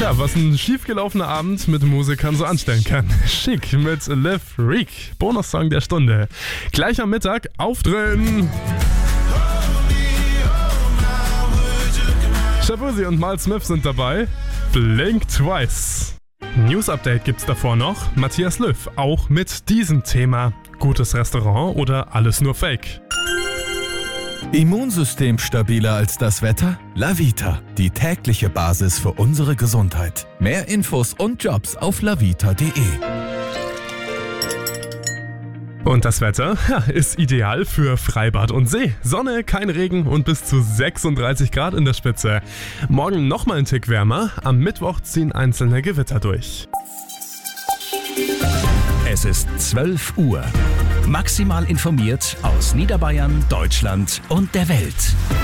Tja, was ein schiefgelaufener Abend mit Musikern so anstellen kann. Schick mit Le Freak, Bonussong der Stunde. Gleich am Mittag aufdrehen. Shabuzi und Mal Smith sind dabei. Blink Twice. News Update gibt's davor noch. Matthias Löw, auch mit diesem Thema. Gutes Restaurant oder alles nur Fake? Immunsystem stabiler als das Wetter? Lavita, die tägliche Basis für unsere Gesundheit. Mehr Infos und Jobs auf lavita.de. Und das Wetter ist ideal für Freibad und See. Sonne, kein Regen und bis zu 36 Grad in der Spitze. Morgen nochmal ein Tick wärmer. Am Mittwoch ziehen einzelne Gewitter durch. Es ist 12 Uhr. Maximal informiert aus Niederbayern, Deutschland und der Welt.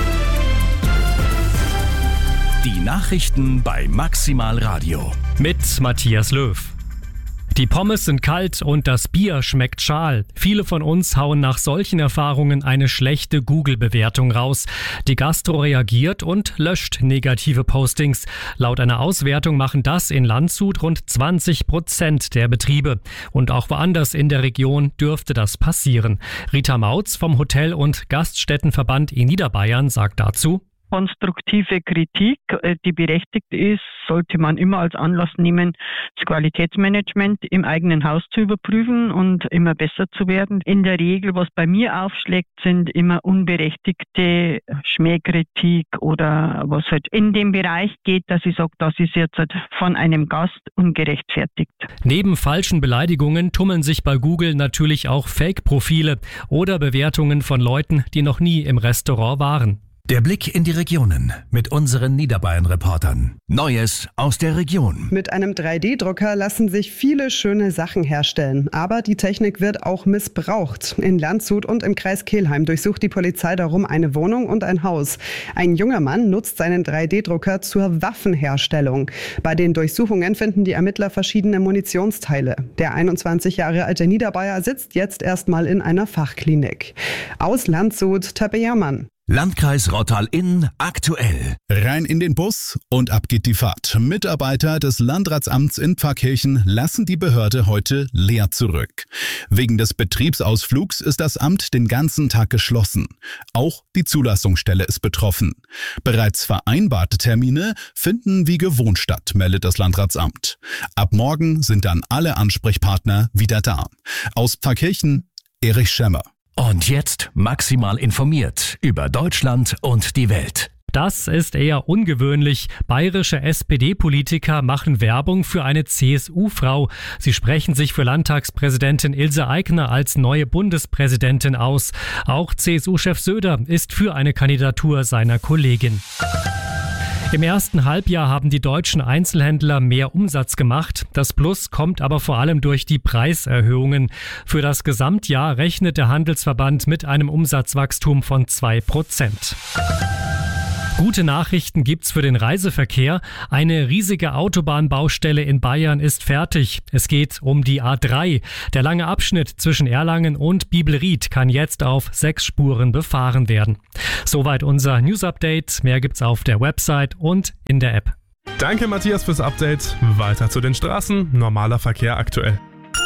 Die Nachrichten bei Maximal Radio. Mit Matthias Löw. Die Pommes sind kalt und das Bier schmeckt schal. Viele von uns hauen nach solchen Erfahrungen eine schlechte Google-Bewertung raus. Die Gastro reagiert und löscht negative Postings. Laut einer Auswertung machen das in Landshut rund 20% der Betriebe. Und auch woanders in der Region dürfte das passieren. Rita Mautz vom Hotel- und Gaststättenverband in Niederbayern sagt dazu: Konstruktive Kritik, die berechtigt ist, sollte man immer als Anlass nehmen, das Qualitätsmanagement im eigenen Haus zu überprüfen und immer besser zu werden. In der Regel, was bei mir aufschlägt, sind immer unberechtigte Schmähkritik oder was halt in dem Bereich geht, dass ich sage, das ist jetzt von einem Gast ungerechtfertigt. Neben falschen Beleidigungen tummeln sich bei Google natürlich auch Fake-Profile oder Bewertungen von Leuten, die noch nie im Restaurant waren. Der Blick in die Regionen mit unseren Niederbayern-Reportern. Neues aus der Region. Mit einem 3D-Drucker lassen sich viele schöne Sachen herstellen. Aber die Technik wird auch missbraucht. In Landshut und im Kreis Kelheim durchsucht die Polizei darum eine Wohnung und ein Haus. Ein junger Mann nutzt seinen 3D-Drucker zur Waffenherstellung. Bei den Durchsuchungen finden die Ermittler verschiedene Munitionsteile. Der 21 Jahre alte Niederbayer sitzt jetzt erstmal in einer Fachklinik. Aus Landshut, Tabea Mann. Landkreis Rottal-Inn aktuell. Rein in den Bus und ab geht die Fahrt. Mitarbeiter des Landratsamts in Pfarrkirchen lassen die Behörde heute leer zurück. Wegen des Betriebsausflugs ist das Amt den ganzen Tag geschlossen. Auch die Zulassungsstelle ist betroffen. Bereits vereinbarte Termine finden wie gewohnt statt, meldet das Landratsamt. Ab morgen sind dann alle Ansprechpartner wieder da. Aus Pfarrkirchen, Erich Schemmer. Und jetzt maximal informiert über Deutschland und die Welt. Das ist eher ungewöhnlich. Bayerische SPD-Politiker machen Werbung für eine CSU-Frau. Sie sprechen sich für Landtagspräsidentin Ilse Aigner als neue Bundespräsidentin aus. Auch CSU-Chef Söder ist für eine Kandidatur seiner Kollegin. Im ersten Halbjahr haben die deutschen Einzelhändler mehr Umsatz gemacht. Das Plus kommt aber vor allem durch die Preiserhöhungen. Für das Gesamtjahr rechnet der Handelsverband mit einem Umsatzwachstum von 2%. Gute Nachrichten gibt's für den Reiseverkehr. Eine riesige Autobahnbaustelle in Bayern ist fertig. Es geht um die A3. Der lange Abschnitt zwischen Erlangen und Bibelried kann jetzt auf 6 Spuren befahren werden. Soweit unser News-Update. Mehr gibt's auf der Website und in der App. Danke Matthias fürs Update. Weiter zu den Straßen. Normaler Verkehr aktuell.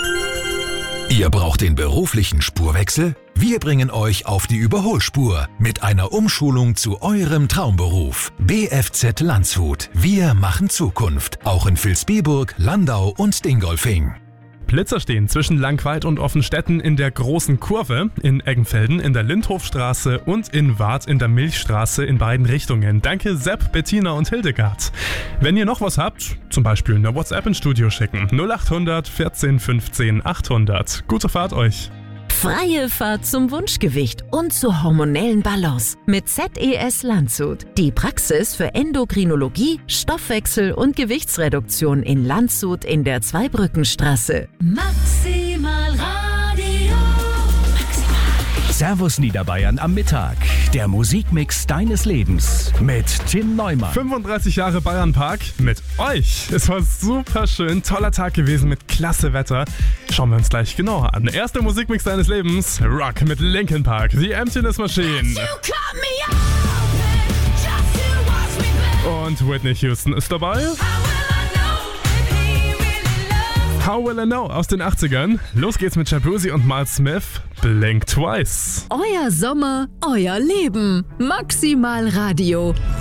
Ihr braucht den beruflichen Spurwechsel? Wir bringen euch auf die Überholspur mit einer Umschulung zu eurem Traumberuf. BFZ Landshut. Wir machen Zukunft. Auch in Vilsbiburg, Landau und Dingolfing. Blitzer stehen zwischen Langweid und Offenstetten in der Großen Kurve, in Eggenfelden in der Lindhofstraße und in Waadt in der Milchstraße in beiden Richtungen. Danke Sepp, Bettina und Hildegard. Wenn ihr noch was habt, zum Beispiel eine WhatsApp ins Studio schicken. 0800 14 15 800. Gute Fahrt euch. Freie Fahrt zum Wunschgewicht und zur hormonellen Balance mit ZES Landshut. Die Praxis für Endokrinologie, Stoffwechsel und Gewichtsreduktion in Landshut in der Zweibrückenstraße. Maximal Radio. Servus Niederbayern am Mittag. Der Musikmix deines Lebens mit Tim Neumann. 35 Jahre Bayernpark mit euch. Es war super schön, toller Tag gewesen mit klasse Wetter. Schauen wir uns gleich genauer an. Erster Musikmix deines Lebens, Rock mit Linkin Park, The Emptiness Machine. Und Whitney Houston ist dabei. How Will I Know aus den 80ern. Los geht's mit Shabuzi und Miles Smith. Blink Twice. Euer Sommer, euer Leben. Maximal Radio.